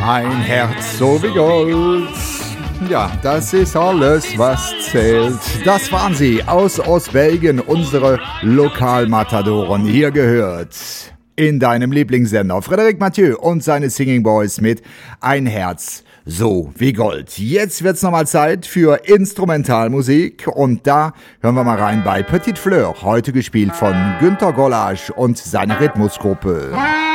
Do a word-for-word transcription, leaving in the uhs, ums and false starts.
Ein Herz so wie Gold. Ja, das ist alles, was zählt. Das waren sie aus Ostbelgien, unsere Lokalmatadoren. Hier gehört in deinem Lieblingssender Frédéric Mathieu und seine Singing Boys mit Ein Herz so wie Gold. Jetzt wird's nochmal Zeit für Instrumentalmusik und da hören wir mal rein bei Petite Fleur, heute gespielt von Günter Gollasch und seiner Rhythmusgruppe.